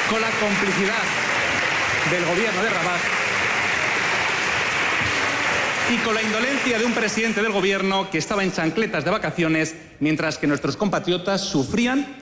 con la complicidad del gobierno de Rabat y con la indolencia de un presidente del gobierno que estaba en chancletas de vacaciones mientras que nuestros compatriotas sufrían